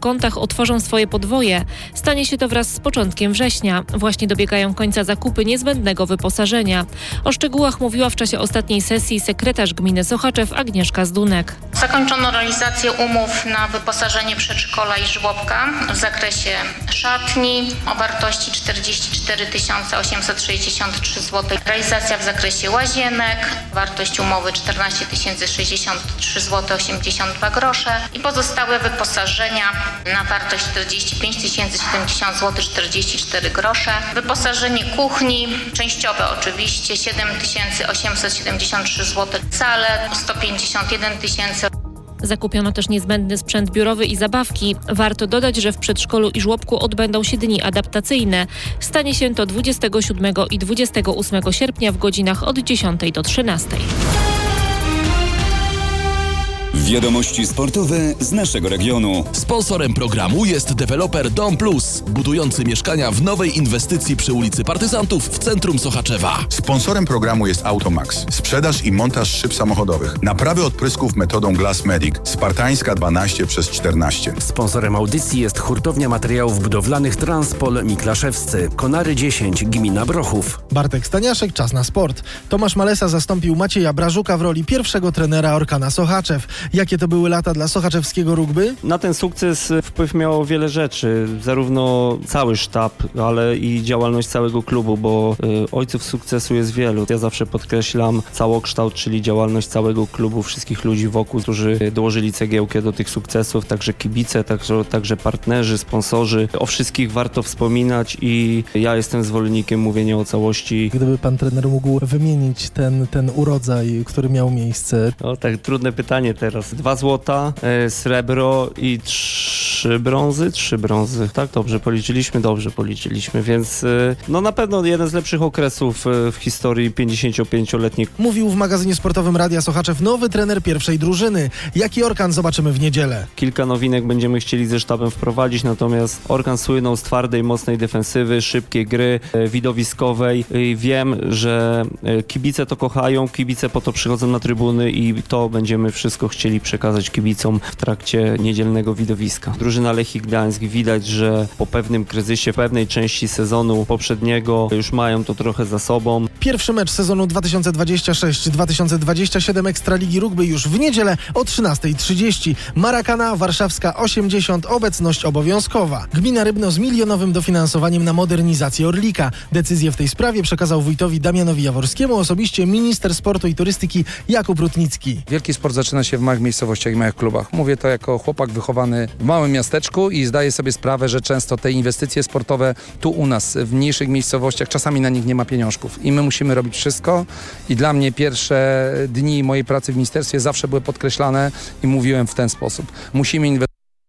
kontach otworzą swoje podwoje. Stanie się to wraz z początkiem września. Właśnie dobiegają końca zakupy niezbędnego wyposażenia. O szczegółach mówiła w czasie ostatniej sesji sekretarz gminy Sochaczew Agnieszka Zdunek. Zakończono realizację umów na wyposażenie przedszkola i żłobka w zakresie szatni o wartości 44 863 zł. Realizacja w zakresie łazienek, wartość umowy 14 063 zł 82 grosze i pozostałe wyposażenia na wartość 45 070 zł 44 grosze. Wyposażenie kuchni, częściowe oczywiście 7 873 zł, sale 151 000. Zakupiono też niezbędny sprzęt biurowy i zabawki. Warto dodać, że w przedszkolu i żłobku odbędą się dni adaptacyjne. Stanie się to 27 i 28 sierpnia w godzinach od 10 do 13. Wiadomości sportowe z naszego regionu. Sponsorem programu jest deweloper Dom Plus, budujący mieszkania w nowej inwestycji przy ulicy Partyzantów w centrum Sochaczewa. Sponsorem programu jest Automax, sprzedaż i montaż szyb samochodowych, naprawy odprysków metodą Glass Medic, Spartańska 12/14. Sponsorem audycji jest hurtownia materiałów budowlanych Transpol Miklaszewscy, Konary 10, gmina Brochów. Bartek Staniaszek, czas na sport. Tomasz Malesa zastąpił Macieja Brażuka w roli pierwszego trenera Orkana Sochaczew. Jakie to były lata dla sochaczewskiego rugby? Na ten sukces wpływ miało wiele rzeczy, zarówno cały sztab, ale i działalność całego klubu, bo ojców sukcesu jest wielu. Ja zawsze podkreślam całokształt, czyli działalność całego klubu, wszystkich ludzi wokół, którzy dołożyli cegiełkę do tych sukcesów, także kibice, także partnerzy, sponsorzy. O wszystkich warto wspominać i ja jestem zwolennikiem mówienia o całości. Gdyby pan trener mógł wymienić ten urodzaj, który miał miejsce? O, tak trudne pytanie teraz. 2 złota, srebro i 3 brązy. Tak, dobrze policzyliśmy, więc no na pewno jeden z lepszych okresów w historii 55-letniej. Mówił w magazynie sportowym Radia Sochaczew nowy trener pierwszej drużyny. Jaki Orkan zobaczymy w niedzielę? Kilka nowinek będziemy chcieli ze sztabem wprowadzić, natomiast Orkan słynął z twardej, mocnej defensywy, szybkiej gry, widowiskowej. I wiem, że kibice to kochają, kibice po to przychodzą na trybuny i to będziemy wszystko chcieli przekazać kibicom w trakcie niedzielnego widowiska. Drużyna Lechii Gdańsk widać, że po pewnym kryzysie, w pewnej części sezonu poprzedniego już mają to trochę za sobą. Pierwszy mecz sezonu 2026-2027 Ekstraligi Rugby już w niedzielę o 13:30. Marakana, Warszawska 80, obecność obowiązkowa. Gmina Rybno z milionowym dofinansowaniem na modernizację Orlika. Decyzję w tej sprawie przekazał wójtowi Damianowi Jaworskiemu osobiście minister sportu i turystyki Jakub Rutnicki. Wielki sport zaczyna się w małych miejscowościach i małych klubach. Mówię to jako chłopak wychowany w małym miasteczku i zdaję sobie sprawę, że często te inwestycje sportowe tu u nas, w mniejszych miejscowościach, czasami na nich nie ma pieniążków i my musimy robić wszystko i dla mnie pierwsze dni mojej pracy w ministerstwie zawsze były podkreślane i mówiłem w ten sposób. Musimy inwestować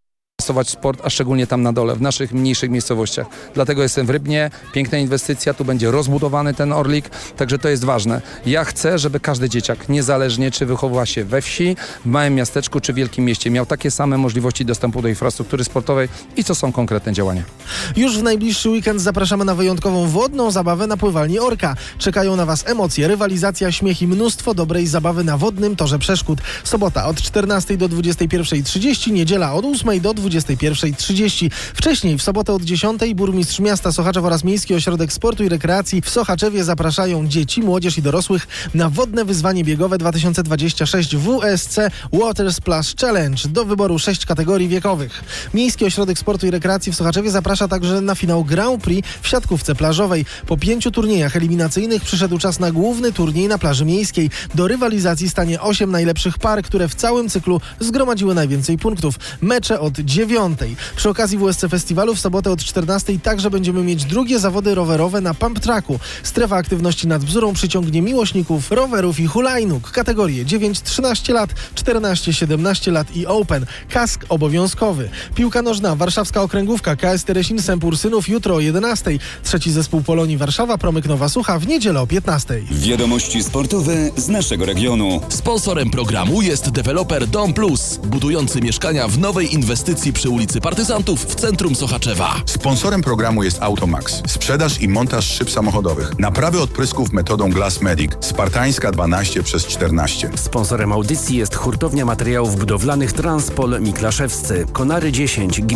w sport, a szczególnie tam na dole, w naszych mniejszych miejscowościach. Dlatego jestem w Rybnie, piękna inwestycja, tu będzie rozbudowany ten Orlik, także to jest ważne. Ja chcę, żeby każdy dzieciak, niezależnie czy wychowywa się we wsi, w małym miasteczku czy wielkim mieście, miał takie same możliwości dostępu do infrastruktury sportowej i co są konkretne działania. Już w najbliższy weekend zapraszamy na wyjątkową wodną zabawę na pływalni Orka. Czekają na Was emocje, rywalizacja, śmiech i mnóstwo dobrej zabawy na wodnym torze przeszkód. Sobota od 14 do 21:30, niedziela od 8 do 21:30. Wcześniej w sobotę od 10 burmistrz miasta Sochaczew oraz Miejski Ośrodek Sportu i Rekreacji w Sochaczewie zapraszają dzieci, młodzież i dorosłych na wodne wyzwanie biegowe 2026 WSC Water Splash Challenge. Do wyboru 6 kategorii wiekowych. Miejski Ośrodek Sportu i Rekreacji w Sochaczewie zaprasza także na finał Grand Prix w siatkówce plażowej. Po 5 turniejach eliminacyjnych przyszedł czas na główny turniej na plaży miejskiej. Do rywalizacji stanie 8 najlepszych par, które w całym cyklu zgromadziły najwięcej punktów. Mecze od 9. Przy okazji WSC Festiwalu w sobotę od 14 także będziemy mieć drugie zawody rowerowe na pump tracku. Strefa aktywności nad Bzurą przyciągnie miłośników rowerów i hulajnóg. Kategorie 9-13 lat, 14-17 lat i Open. Kask obowiązkowy. Piłka nożna, warszawska okręgówka, KS Teresin Sempur Synów jutro o 11. Trzeci zespół Polonii Warszawa, Promyk Nowa Sucha w niedzielę o 15. Wiadomości sportowe z naszego regionu. Sponsorem programu jest deweloper Dom Plus, budujący mieszkania w nowej inwestycji przy ulicy Partyzantów w centrum Sochaczewa. Sponsorem programu jest Automax, sprzedaż i montaż szyb samochodowych, naprawy odprysków metodą Glass Medic, Spartańska 12/14. Sponsorem audycji jest hurtownia materiałów budowlanych Transpol Miklaszewscy, Konary 10,